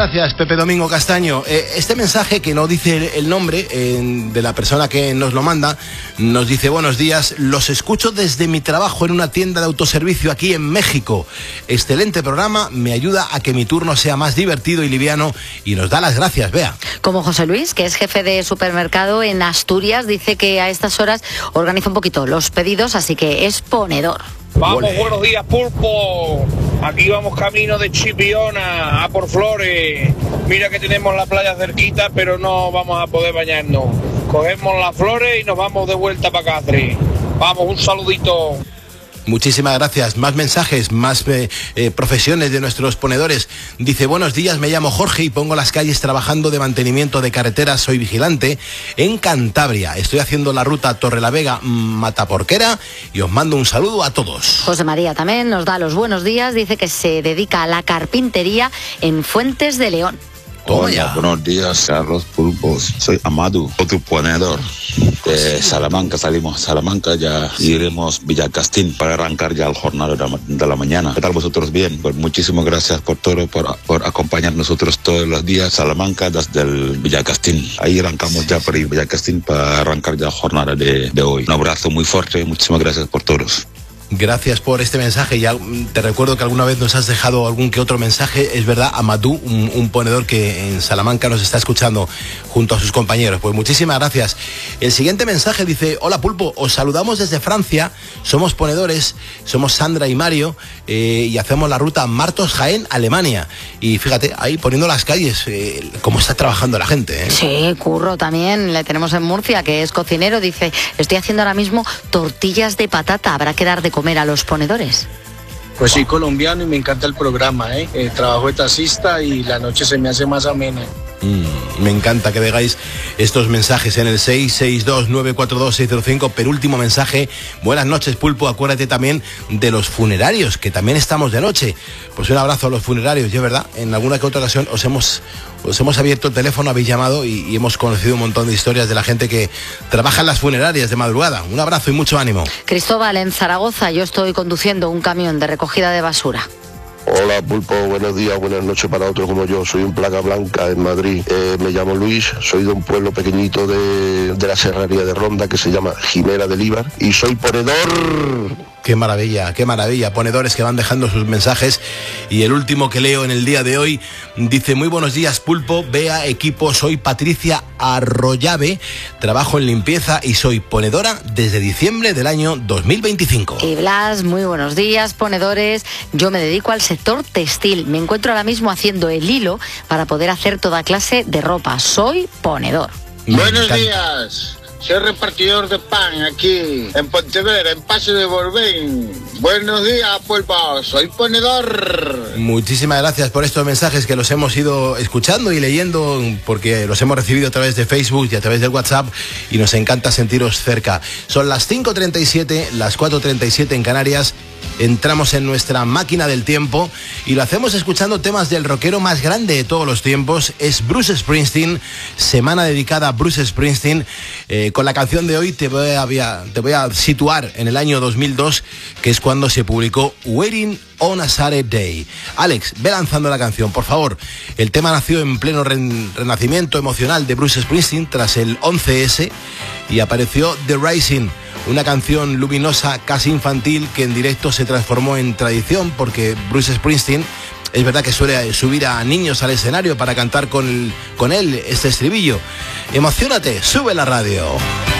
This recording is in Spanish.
gracias, Pepe Domingo Castaño. Este mensaje, que no dice el nombre de la persona que nos lo manda, nos dice: buenos días, los escucho desde mi trabajo en una tienda de autoservicio aquí en México. Excelente programa, me ayuda a que mi turno sea más divertido y liviano, y nos da las gracias, Bea. Como José Luis, que es jefe de supermercado en Asturias, dice que a estas horas organiza un poquito los pedidos, así que es ponedor. Vamos, buenos días, Pulpo. Aquí vamos camino de Chipiona a por Flores. Mira que tenemos la playa cerquita, pero no vamos a poder bañarnos. Cogemos las flores y nos vamos de vuelta para Cáceres. Vamos, un saludito. Muchísimas gracias. Más mensajes, más profesiones de nuestros ponedores. Dice: buenos días, me llamo Jorge y pongo las calles trabajando de mantenimiento de carreteras. Soy vigilante en Cantabria. Estoy haciendo la ruta Torrelavega-Mataporquera y os mando un saludo a todos. José María también nos da los buenos días. Dice que se dedica a la carpintería en Fuentes de León. Hola, buenos días, Carlos Pulpos. Soy Amadu, otro ponedor de Salamanca. Salimos a Salamanca, ya iremos Villacastín para arrancar ya el jornal de la mañana. ¿Qué tal vosotros? Bien, pues muchísimas gracias por todo, por acompañar nosotros todos los días. Salamanca desde el Villacastín. Ahí arrancamos ya para ir Villacastín para arrancar ya la jornada de hoy. Un abrazo muy fuerte, muchísimas gracias por todos. Gracias por este mensaje. Ya te recuerdo que alguna vez nos has dejado algún que otro mensaje. Es verdad, Amadou, un ponedor que en Salamanca nos está escuchando junto a sus compañeros. Pues muchísimas gracias. El siguiente mensaje dice: hola, Pulpo, os saludamos desde Francia. Somos ponedores, somos Sandra y Mario, y hacemos la ruta Martos-Jaén, Alemania. Y fíjate, ahí poniendo las calles, cómo está trabajando la gente, ¿eh? Sí, Curro también, le tenemos en Murcia, que es cocinero. Dice: estoy haciendo ahora mismo tortillas de patata, habrá que dar de comer a los ponedores. Pues soy colombiano y me encanta el programa, trabajo de taxista y la noche se me hace más amena. Me encanta que digáis estos mensajes en el 662-942-605. Penúltimo mensaje: buenas noches, Pulpo, acuérdate también de los funerarios, que también estamos de noche. Pues un abrazo a los funerarios. Yo, verdad, en alguna que otra ocasión os hemos abierto el teléfono, habéis llamado y hemos conocido un montón de historias de la gente que trabaja en las funerarias de madrugada. Un abrazo y mucho ánimo. Cristóbal, en Zaragoza, yo estoy conduciendo un camión de recogida de basura. Hola, Pulpo, buenos días, buenas noches para otros como yo. Soy un placa blanca en Madrid. Me llamo Luis, soy de un pueblo pequeñito de la serranía de Ronda que se llama Jimena del Íbar y soy ponedor. Qué maravilla, ponedores que van dejando sus mensajes. Y el último que leo en el día de hoy dice: muy buenos días, Pulpo, Bea, equipo, soy Patricia Arroyave, trabajo en limpieza y soy ponedora desde diciembre del año 2025. Y Blas, muy buenos días, ponedores. Yo me dedico al sector textil. Me encuentro ahora mismo haciendo el hilo para poder hacer toda clase de ropa. Soy ponedor. Buenos días. Soy repartidor de pan aquí, en Pontevedra, en Paso de Borbén. Buenos días, Pulpo, soy ponedor. Muchísimas gracias por estos mensajes que los hemos ido escuchando y leyendo, porque los hemos recibido a través de Facebook y a través del WhatsApp, y nos encanta sentiros cerca. Son las 5:37, las 4:37 en Canarias. Entramos en nuestra máquina del tiempo y lo hacemos escuchando temas del rockero más grande de todos los tiempos. Es Bruce Springsteen, semana dedicada a Bruce Springsteen. Con la canción de hoy te voy a situar en el año 2002, que es cuando se publicó Waiting on a Saturday. Alex, ve lanzando la canción, por favor. El tema nació en pleno renacimiento emocional de Bruce Springsteen tras el 11S y apareció The Rising, una canción luminosa, casi infantil, que en directo se transformó en tradición, porque Bruce Springsteen es verdad que suele subir a niños al escenario para cantar con él este estribillo. Emociónate, sube la radio.